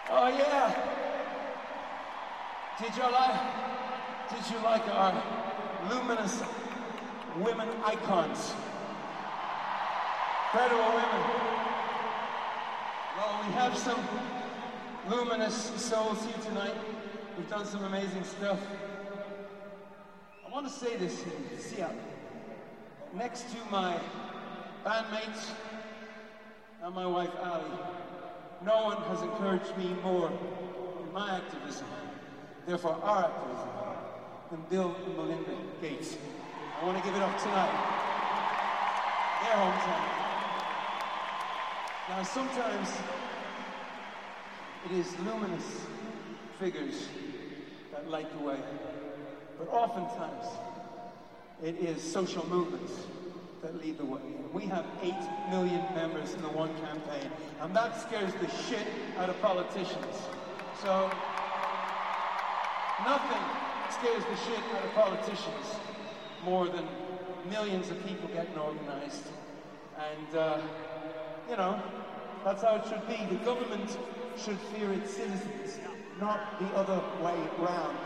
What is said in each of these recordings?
Oh yeah. Did you like our luminous women icons? Incredible women. Well, we have some luminous souls here tonight. We've done some amazing stuff. I want to say this here. See, next to my bandmates and my wife Ali, no one has encouraged me more in my activism, therefore our activism, than Bill and Melinda Gates. I want to give it up tonight. Their hometown. Now sometimes it is luminous figures that light the way, but oftentimes it is social movements that lead the way. We have 8 million members in the One campaign, and that scares the shit out of politicians. So, nothing scares the shit out of politicians more than millions of people getting organized. And, you know, that's how it should be. The government should fear its citizens, not the other way round.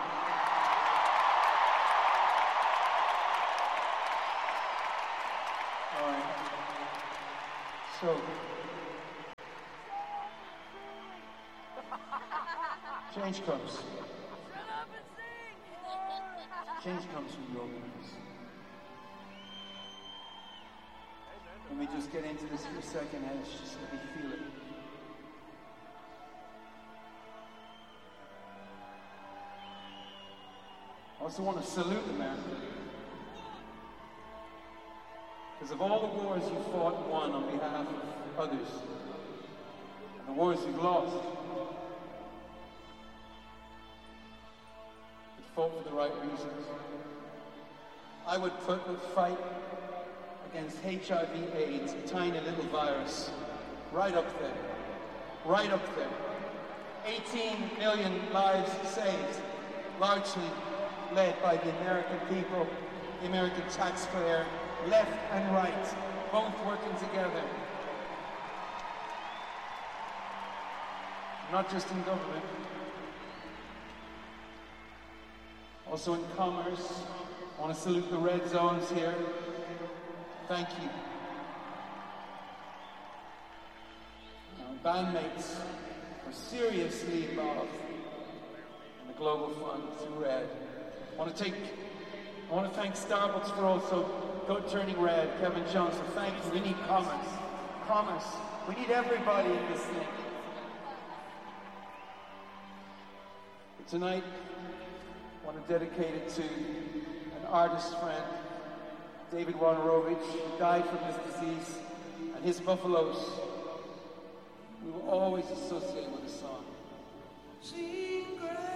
So, change comes. Change comes from the organizers. Let me just get into this for a second, and just let me feel it. I also want to salute America. Because of all the wars you fought and won on behalf of others, and the wars you've lost, you fought for the right reasons. I would put the fight against HIV/AIDS, a tiny little virus, right up there. Right up there. 18 million lives saved, largely led by the American people, the American taxpayer, left and right, both working together. Not just in government, also in commerce. I want to salute the red zones here. Thank you. Our bandmates are seriously involved in the Global Fund through RED. I want to thank Starbucks for also turning red. Kevin Johnson, thank you. We need commerce. Commerce. We need everybody in this thing. But tonight, I want to dedicate it to an artist friend, David Wojnarowicz, who died from this disease, and his buffaloes. We will always associate with the song.